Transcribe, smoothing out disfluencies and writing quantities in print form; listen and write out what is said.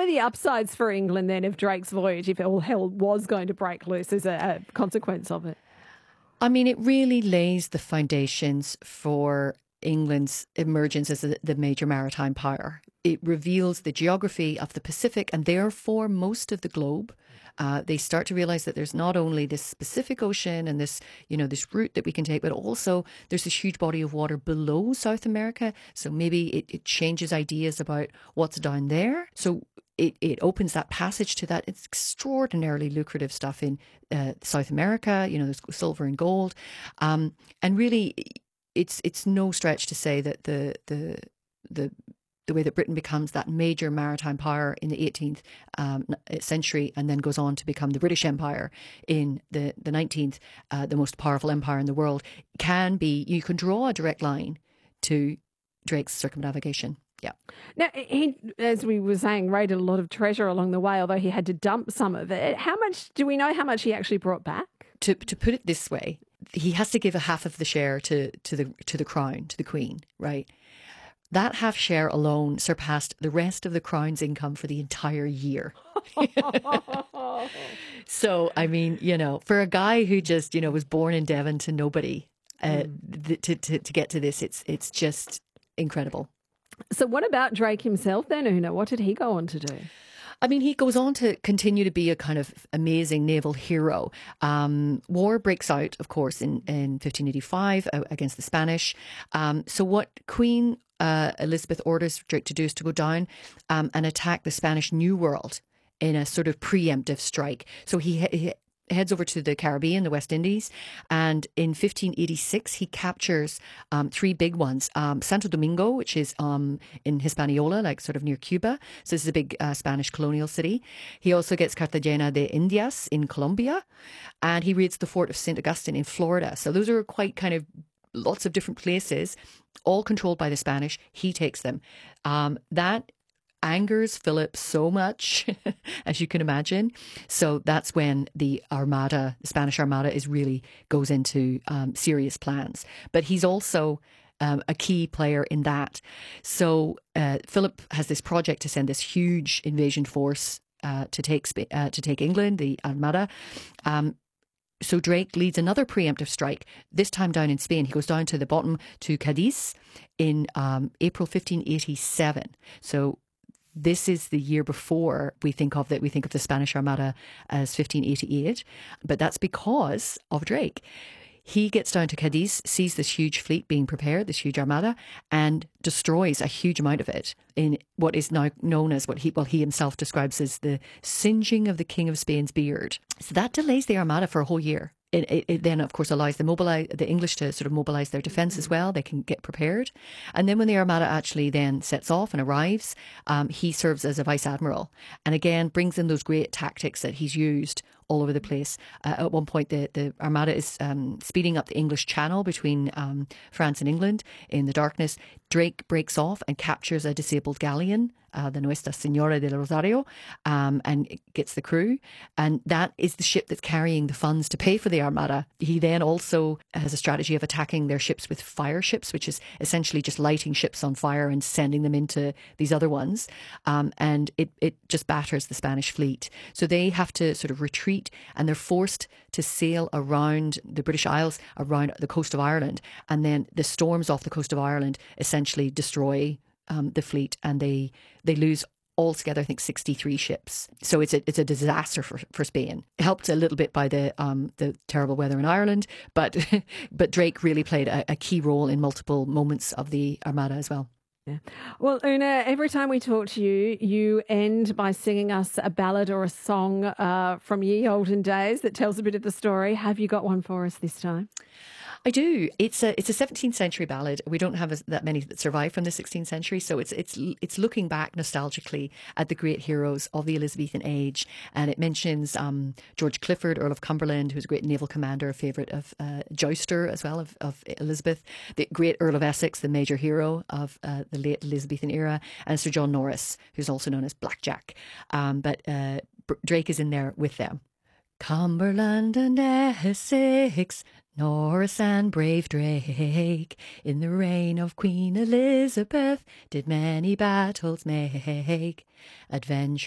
were the upsides for England then of Drake's voyage if all hell was going to break loose as a consequence of it? I mean, it really lays the foundations for England's emergence as the major maritime power. It reveals the geography of the Pacific and therefore most of the globe. They start to realize that there's not only this Pacific Ocean and this, this route that we can take, but also there's this huge body of water below South America. So maybe it changes ideas about what's down there. So it opens that passage to that. It's extraordinarily lucrative stuff in South America. There's silver and gold, and really, it's no stretch to say that the way that Britain becomes that major maritime power in the 18th century and then goes on to become the British Empire in the 19th, the most powerful empire in the world, you can draw a direct line to Drake's circumnavigation. Yeah. Now, he, as we were saying, raided a lot of treasure along the way, although he had to dump some of it. Do we know how much he actually brought back? To put it this way, he has to give a half of the share to the crown, to the Queen, right? That half share alone surpassed the rest of the crown's income for the entire year. So, I mean, for a guy who just, was born in Devon to nobody, to get to this, it's just incredible. So what about Drake himself then, Una? What did he go on to do? I mean, he goes on to continue to be a kind of amazing naval hero. War breaks out, of course, in 1585 against the Spanish. So what Queen Elizabeth orders Drake to do is to go down and attack the Spanish New World in a sort of preemptive strike. So he heads over to the Caribbean, the West Indies, and in 1586 he captures three big ones. Santo Domingo, which is in Hispaniola, like sort of near Cuba. So this is a big Spanish colonial city. He also gets Cartagena de Indias in Colombia, and he raids the fort of St. Augustine in Florida. So those are quite kind of lots of different places, all controlled by the Spanish. He takes them. That angers Philip so much, as you can imagine. So that's when the Spanish Armada goes into serious plans. But he's also a key player in that. So Philip has this project to send this huge invasion force to take England, the Armada. So Drake leads another preemptive strike, this time down in Spain. He goes down to the bottom to Cadiz in April 1587. So this is the year before we think of the Spanish Armada as 1588, but that's because of Drake. He gets down to Cadiz, sees this huge fleet being prepared, this huge armada, and destroys a huge amount of it in what is now known as what he himself describes as the singeing of the King of Spain's beard. So that delays the armada for a whole year. It then, of course, allows the English to sort of mobilise their defence as well. They can get prepared. And then when the Armada actually then sets off and arrives, he serves as a vice admiral and again brings in those great tactics that he's used all over the place. At one point, the Armada is speeding up the English Channel between France and England in the darkness. Drake breaks off and captures a disabled galleon, the Nuestra Señora del Rosario, and gets the crew. And that is the ship that's carrying the funds to pay for the Armada. He then also has a strategy of attacking their ships with fire ships, which is essentially just lighting ships on fire and sending them into these other ones. And it just batters the Spanish fleet. So they have to sort of retreat, and they're forced to sail around the British Isles, around the coast of Ireland. And then the storms off the coast of Ireland essentially destroy the fleet, and they lose altogether, I think, 63 ships. So it's a disaster for Spain. Helped a little bit by the terrible weather in Ireland, but Drake really played a key role in multiple moments of the Armada as well. Yeah. Well, Una, every time we talk to you, you end by singing us a ballad or a song from ye olden days that tells a bit of the story. Have you got one for us this time? I do. It's a 17th century ballad. We don't have that many that survive from the 16th century, so it's looking back nostalgically at the great heroes of the Elizabethan age, and it mentions George Clifford, Earl of Cumberland, who's a great naval commander, a favourite of Jouster as well of Elizabeth, the great Earl of Essex, the major hero of the late Elizabethan era, and Sir John Norris, who's also known as Blackjack. But Drake is in there with them. Cumberland and Essex, Norris and brave Drake, in the reign of Queen Elizabeth, did many battles make. Adventure